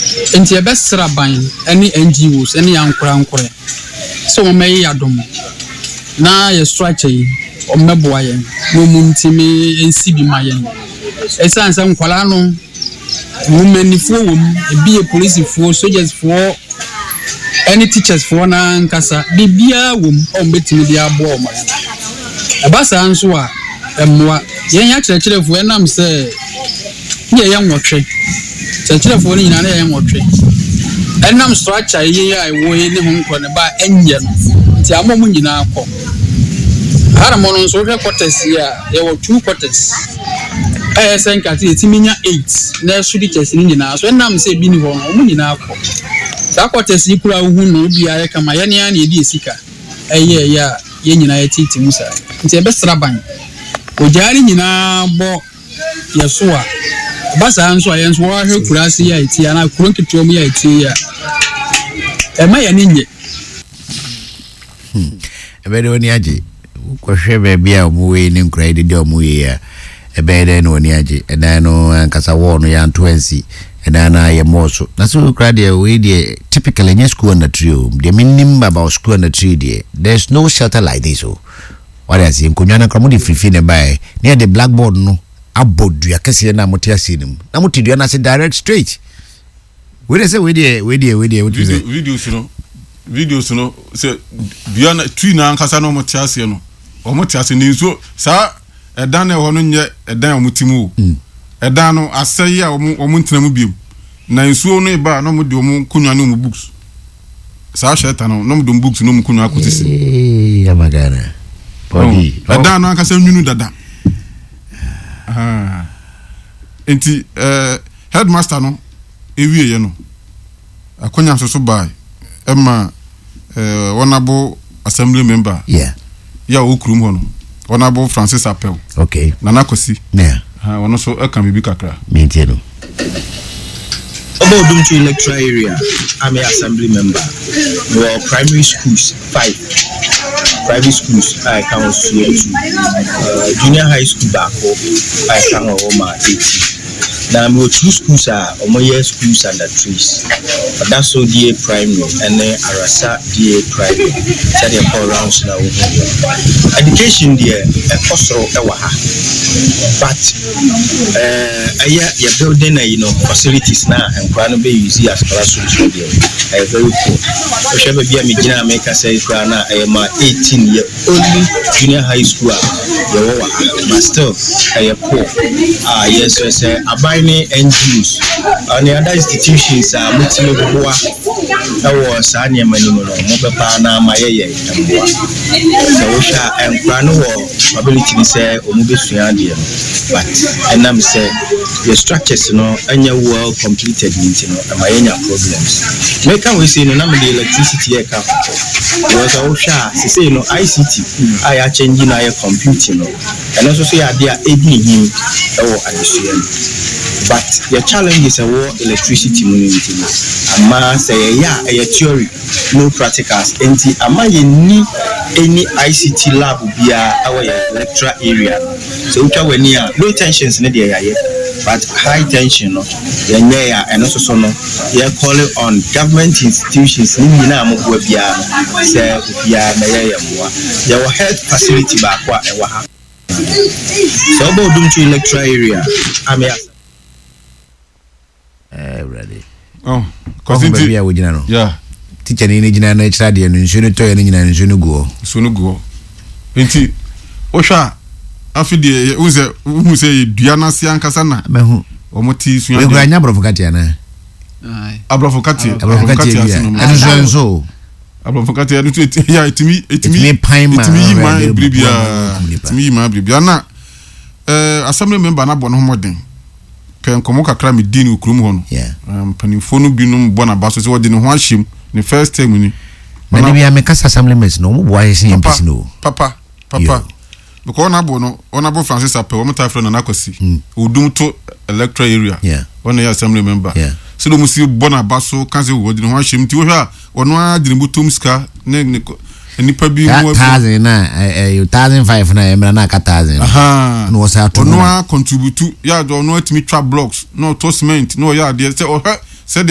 enti e besra ban any NGOs any ankora so o may adom na ye structure yi o meboa yen no muntimi ensi bi mayen esanse nkwala no women for be a police for soldiers for any teachers for na nkasa bibia wom o betimi dia abo ma abasa nso a emwa yen ya kyerɛkyerɛfo enam sɛ ye yen nwotwe kyerɛkyerɛfo ni nyina na yen nwotwe enam structure ye ya wo ye ne ho nkɔ ne ba enye no ti amom nyina akɔ haramo no nso hwɛ quarters ya ye wo 2 quarters senkati etiminya 8 na sudi chesi ni nyina so enam se bi ni ho no mu nyina akọ sa kwotesi kura hu no bia ye kama ye ne ya na edi esika eye ya ye nyina ye titi musa nti e be sraban ojari nyina bo ye so a basa nso aye nso wa hwe kura ase ya eti ya na kuro nketo mu ya eti ya e ma ye ne nye ebe de oni age ko hwe be bia omu we ni nkura de omu ye ya ebede no ni age edan no ankasa wo no ya ntoansi edan na ye moso na so kra de we de typically in school na trio the minimum about school na trio there there's no shelter like this so what I say nkonya na kra mo de fifi ne bae near the blackboard no abodu akase na motia sinim na motidua na se direct straight we dey say we dey what you say videos no say bia na twi na ankasa no motia se no o motia se ni so sa edan na ho no nye edan omutimu edan no aseye a omuntena mu biem na nsuo no ba no mo de omu kunwa no mu books sa sheta no mo de books no mu kunwa akotisi ya magana body edan no ankasa nwunu dada enti headmaster no ewie ye no akonya so ba ema honorable assembly member ya okurum ho no Honorable Francis Appel. Okay. Nana Kosi. Yeah. One also can be kakra. Maintain. About Dumchu electoral area, I'm an assembly member. Well, primary schools 5. Private schools I count 2. Junior high school back I count over 18. Now we 2 schools are Omoye schools under trees. That's so DA primary and then Arasa DA primary. That they call rounds now. Education there a costo ewaha. But you're building facilities now and can be used as classrooms there. Very poor. Whichever be a Mijina America say Krana I am 18-year-old junior high school. But still I am poor. Yes, I say any NGOs and the other institutions are multiple that was any money Mobapana Maye so and Prano ability to say Omubisundia but and I'm say the structures and your well completed meeting and my problems. Make we say no the electricity was Osha say ICT I are changing our computing and also say they are aiding him or addition. But your challenge is a war electricity community. Ama say a theory, no practicals. Enti ama ye ni any ICT lab be our electoral area. So when you low tensions in the area, but high tension and also so no they are calling on government institutions say your health facility back so about Dumchu electoral area. I'm ready. Oh, cause it be a no. Yeah. Teacher ni jina na extra no nsuno to ni nyina nsuno go. Nsuno go. Enti ohwa afide wo say duana se ankasa na. Mehu. Omoti suya. We go anya brofokati ana. Ai. Abrofokati asino. Enso. Abrofokati ya etimi paima. Etimi ma bribia na assembly member na bono homoden. Pen komo kakra me din ukrum ho no panifo no binum bona baso se wodi ne ho ahyem ne first time ni na bia me kasa assemblement no mo boa yesi MPC no papa because na bo no Honorable Francis Appel wo meta fro na nakosi odum to electoral area one assembly member so do musi bona baso kan se wodi ne ho ahyem ti wo hwa ono adine butum ska ne nipa bi mo 1000 na 1005 na emra na 1000 no was out no contribute ya do no atimi twa blocks no to cement no ya de say